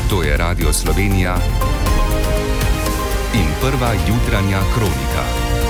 To je Radio Slovenija in prva jutranja kronika.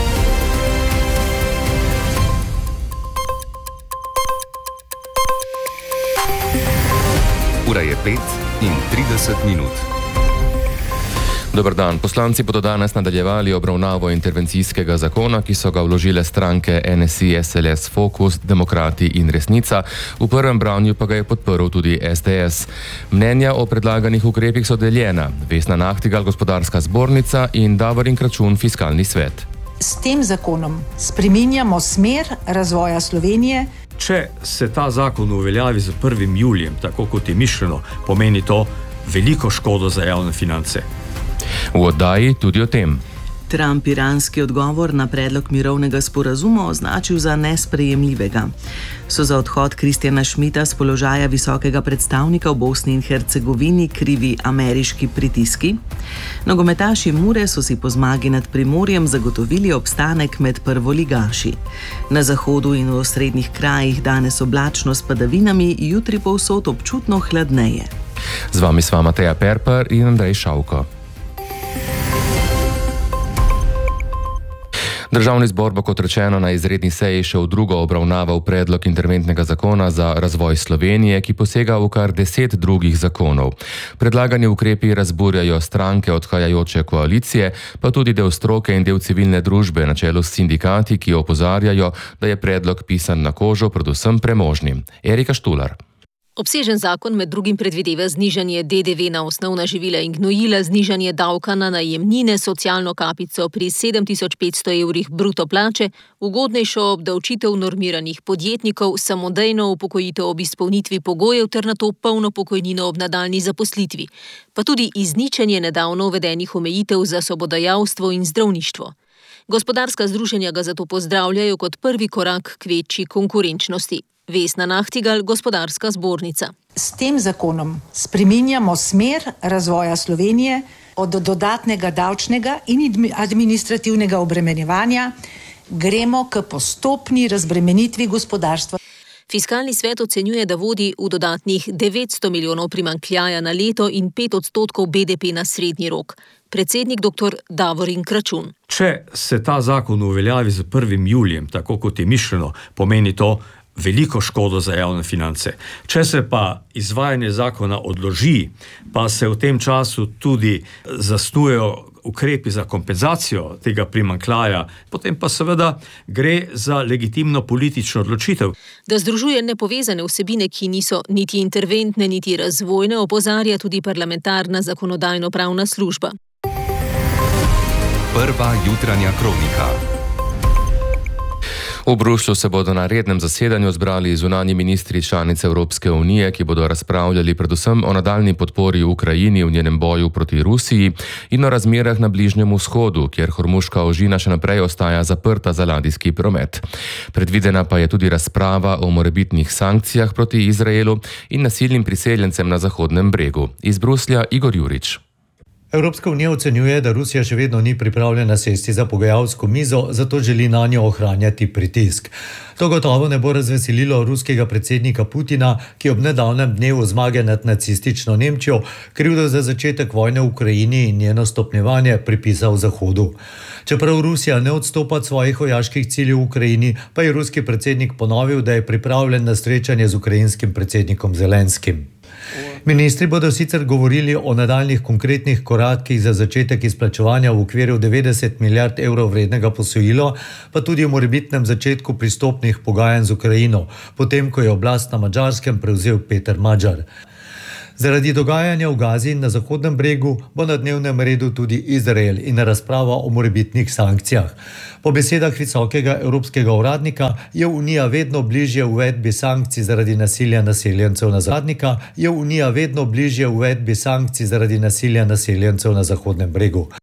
Ura je 5:30. Dober dan. Poslanci bodo danes nadaljevali obravnavo intervencijskega zakona, ki so ga vložile stranke NSI, SLS, Fokus, Demokrati in Resnica. V prvem branju pa ga je podprl tudi SDS. Mnenja o predlaganih ukrepih so deljena. Vesna Nahtigal, Gospodarska zbornica, in Davorin Kračun, Fiskalni svet. S tem zakonom spreminjamo smer razvoja Slovenije. Če se ta zakon uveljavi z 1. julijem, tako kot je mišljeno, pomeni to veliko škodo za javne finance. V oddaji tudi o tem. Trump iranski odgovor na predlog mirovnega sporazuma označil za nesprejemljivega. So za odhod Kristjana Schmidta s položaja visokega predstavnika v Bosni in Hercegovini krivi ameriški pritiski? Nogometaši Mure so si po zmagi nad Primorjem zagotovili obstanek med prvoligaši. Na zahodu in v osrednjih krajih danes oblačno s padavinami, jutri povsod občutno hladneje. Z vami sva Mateja Perpar in Andrej Šavko. Državni zbor bo, kot rečeno, na izredni seji še v drugo obravnaval predlog interventnega zakona za razvoj Slovenije, ki posega v kar 10 drugih zakonov. Predlagani ukrepi razburjajo stranke odhajajoče koalicije, pa tudi del stroke in del civilne družbe na čelu s sindikati, ki opozarjajo, da je predlog pisan na kožo predvsem premožnim. Erika Štular. Obsežen zakon med drugim predvideva znižanje DDV na osnovna živila in gnojila, znižanje davka na najemnine, socialno kapico pri 7.500 evrih bruto plače, ugodnejšo obdavčitev normiranih podjetnikov, samodejno upokojitev ob izpolnitvi pogojev ter nato polno pokojnino ob nadaljnji zaposlitvi, pa tudi izničenje nedavno uvedenih omejitev za sobodajalstvo in zdravništvo. Gospodarska združenja ga zato pozdravljajo kot prvi korak k večji konkurenčnosti. Vesna Nahtigal, Gospodarska zbornica. S tem zakonom spreminjamo smer razvoja Slovenije od dodatnega davčnega in administrativnega obremenjevanja, gremo k postopni razbremenitvi gospodarstva. Fiskalni svet ocenjuje, da vodi v dodatnih 900 milijonov primanjkljaja na leto in 5% BDP na srednji rok. Predsednik dr. Davorin Kračun. Če se ta zakon uveljavi z 1. julijem, tako kot je mišljeno, pomeni to veliko škodo za javne finance. Če se pa izvajanje zakona odloži, pa se v tem času tudi zasnujejo ukrepi za kompenzacijo tega primanjkljaja, potem pa seveda gre za legitimno politično odločitev. Da združuje nepovezane vsebine, ki niso niti interventne, niti razvojne, opozarja tudi parlamentarna zakonodajno-pravna služba. Prva jutranja kronika. V Bruslju se bodo na rednem zasedanju zbrali zunanji ministri članice Evropske unije, ki bodo razpravljali predvsem o nadaljnji podpori Ukrajini v njenem boju proti Rusiji in o razmerah na Bližnjem vzhodu, kjer Hormuška ožina še naprej ostaja zaprta za ladijski promet. Predvidena pa je tudi razprava o morebitnih sankcijah proti Izraelu in nasilnim priseljencem na Zahodnem bregu. Iz Bruslja Igor Jurič. Evropska unija ocenjuje, da Rusija še vedno ni pripravljena sesti za pogajalsko mizo, zato želi nanjo ohranjati pritisk. To gotovo ne bo razveselilo ruskega predsednika Putina, ki ob nedavnem dnevu zmage nad nacistično Nemčijo krivdo za začetek vojne v Ukrajini in njeno stopnjevanje pripisal Zahodu. Čeprav Rusija ne odstopa od svojih vojaških ciljev v Ukrajini, pa je ruski predsednik ponovil, da je pripravljen na srečanje z ukrajinskim predsednikom Zelenskim. Ministri bodo sicer govorili o nadaljnih konkretnih korakih za začetek izplačevanja v okviru 90 milijard evrov vrednega posojila, pa tudi o morebitnem začetku pristopnih pogajanj z Ukrajino, potem ko je oblast na Madžarskem prevzel Peter Madžar. Zaradi dogajanja v Gazi in na Zahodnem bregu bo na dnevnem redu tudi Izrael in razprava o morebitnih sankcijah. Po besedah visokega evropskega uradnika je Unija vedno bližje uvedbi sankcij zaradi nasilja naseljencev na Zahodnem bregu.